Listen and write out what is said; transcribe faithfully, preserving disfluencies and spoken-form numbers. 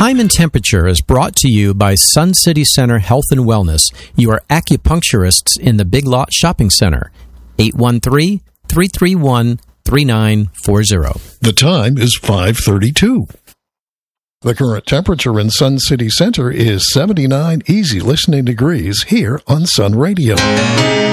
Time and Temperature is brought to you by Sun City Center Health and Wellness, your acupuncturists in the Big Lot Shopping Center. eight one three, three three one, three nine four zero. The time is five thirty-two. The current temperature in Sun City Center is seventy-nine easy listening degrees here on Sun Radio.